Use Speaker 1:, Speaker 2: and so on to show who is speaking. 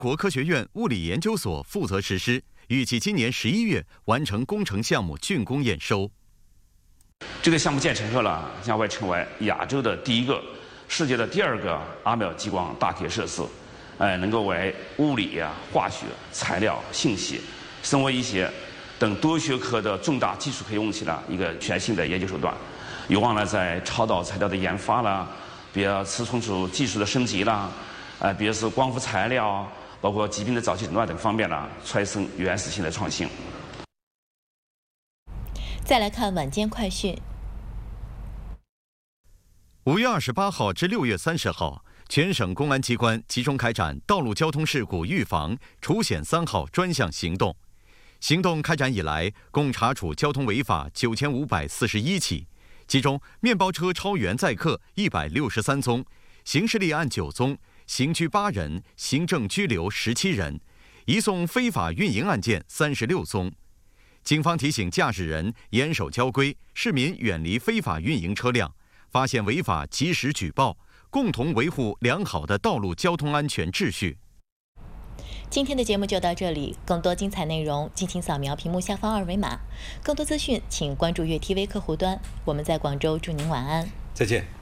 Speaker 1: 国科学院物理研究所负责实施，预计今年11月完成工程项目竣工验收。
Speaker 2: 这个项目建成后了，将会成为亚洲的第一个、世界的第二个阿秒激光大体设施，能够为物理、化学、材料、信息、生物医学等多学科的重大技术可用器的一个全新的研究手段，有望呢在超导材料的研发啦，比如磁重组技术的升级啦，比如是光伏材料，包括疾病的早期诊断等方面呢，催生原始性的创新。
Speaker 3: 再来看晚间快讯。
Speaker 1: 5月28号至6月30号，全省公安机关集中开展道路交通事故预防除险3号专项行动。行动开展以来，共查处交通违法9541起，其中面包车超员载客163宗，刑事立案9宗，刑拘8人，行政拘留17人，移送非法运营案件36宗。警方提醒驾驶人严守交规，市民远离非法运营车辆，发现违法及时举报，共同维护良好的道路交通安全秩序。
Speaker 3: 今天的节目就到这里，更多精彩内容敬请扫描屏幕下方2维码。更多资讯请关注粤 TV 客户端。我们在广州，祝您晚安。
Speaker 4: 再见。